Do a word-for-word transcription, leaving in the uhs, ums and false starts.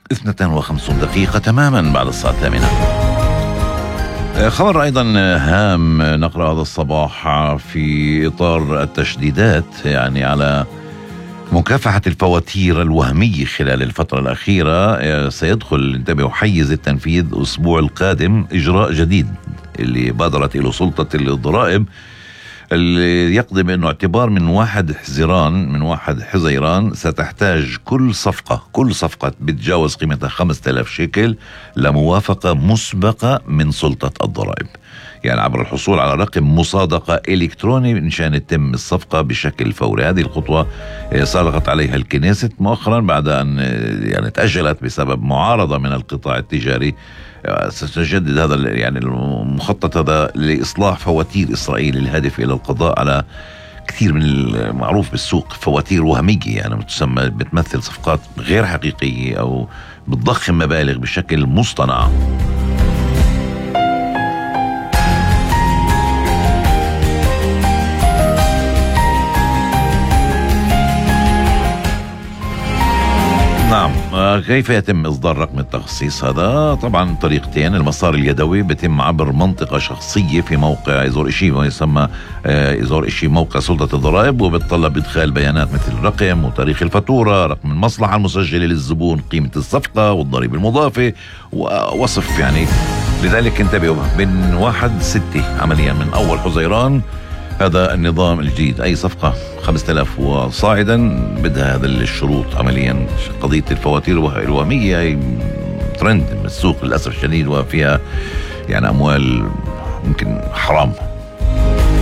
اثنتين وخمسون دقيقة تماما بعد الساعة الثامنة. خبر أيضا هام نقرأ هذا الصباح في إطار التشديدات يعني على مكافحة الفواتير الوهمية خلال الفترة الأخيرة. سيدخل انتبهوا حيز التنفيذ أسبوع القادم إجراء جديد اللي بادرت إلى سلطة الضرائب، اللي يقضي بأنه اعتبار من واحد حزيران من واحد حزيران ستحتاج كل صفقة كل صفقة بتجاوز قيمتها خمسة آلاف شيكل لموافقة مسبقة من سلطة الضرائب، يعني عبر الحصول على رقم مصادقة إلكتروني مشان تتم الصفقة بشكل فوري. هذه الخطوة صادقت عليها الكنيست مؤخرا بعد أن يعني تأجلت بسبب معارضة من القطاع التجاري. ستجدد هذا يعني المخطط هذا لإصلاح فواتير إسرائيل الهادف إلى القضاء على كثير من المعروف بالسوق فواتير وهمية، يعني بتسمى بتمثل صفقات غير حقيقية أو بتضخم مبالغ بشكل مصطنع. نعم، كيف يتم إصدار رقم التخصيص هذا؟ طبعا طريقتين. المسار اليدوي بيتم عبر منطقة شخصية في موقع إزور إشي ويسمى إزور إشي موقع سلطة الضرائب، وبتطلب إدخال بيانات مثل الرقم وتاريخ الفاتورة، رقم المصلحة المسجلة للزبون، قيمة الصفقة والضريبة المضافة ووصف يعني. لذلك انتبهوا من واحد ستة عمليا من أول حزيران هذا النظام الجديد. أي صفقة خمسة آلاف وصاعدا بدها هذا الشروط عمليا. قضية الفواتير الوهمية ترند من السوق للأسف الشديد، وفيها يعني أموال ممكن حرام